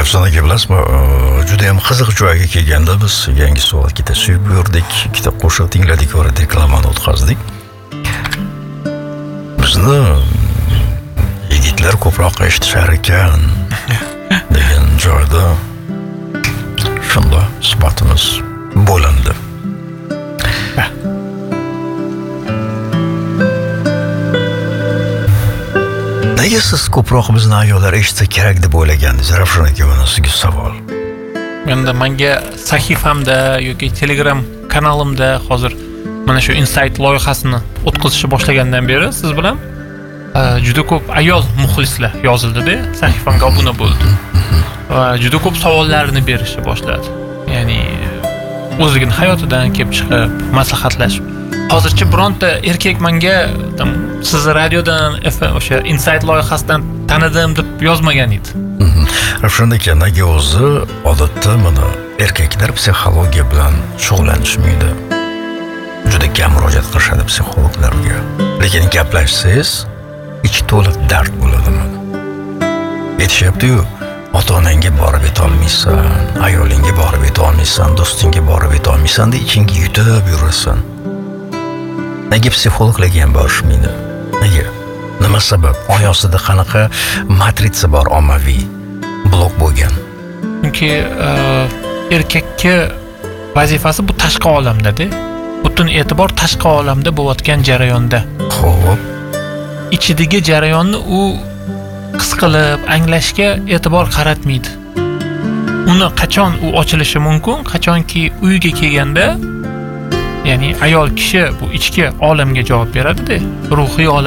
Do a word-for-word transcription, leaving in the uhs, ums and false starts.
Ravshan aka, bilasizmi, juda ham qiziq joyga kelganda biz yangi savol ikkita suyib yurdik, ikkita qo'shiq tingladik va reklamani o'tkazdik. Bizni yigitlar ko'proq eshitishar ekan degan joyda shunda suhbatimiz bo'lindi. Nega siz ko'proq bizni ayollar eshitsa kerak deb o'ylagandingiz? Ravshan aka, mana sizga savol. Menda menga sahifamda yoki Telegram kanalimda hozir mana shu Insight loyihasini o'tkazishni boshlagandan beri siz bilan juda ko'p ayol muxlislar yozildi-da, sahifamga obuna bo'ldi. Va juda ko'p savollarni berishni boshladi. Ya'ni o'zining hayotidan kelib chiqib, maslahatlashib. Hozircha bironta erkak menga siz radiodan o'sha Insight loyihasidan tanidim deb yozmagan edi. Ravshan aka, nega o'zi odatda mana erkaklar psixologiya bilan shug'ullanishmaydi. Juda kam murojaat qilishadi psixologlarga. Lekin gaplashsangiz, ichi to'liq dard bo'ladi mana. Aytishyapti-yu, ota-onangga borib yetolmaysan, ayolingga borib yetolmaysan, do'stingga borib yetolmaysan deb ichingga yutib yurasan. Nega psixologlarga ham borishmaydi? Nega? Nima sabab? Oy ostida qanaqa matritsa bor ommaviy blok bo'lgan? Chunki erkakka vazifasi bu tashqi olamda-da. Butun e'tibor tashqi olamda bo'layotgan jarayonda. Xo'p. Ichidagi jarayonni u his qilib, anglashga e'tibor qaratmaydi. Uni qachon u ochilishi mumkin? Qachonki uyga kelganda, ya'ni ayol kishi bu ichki olamga javob beradi-da, ruhiy olam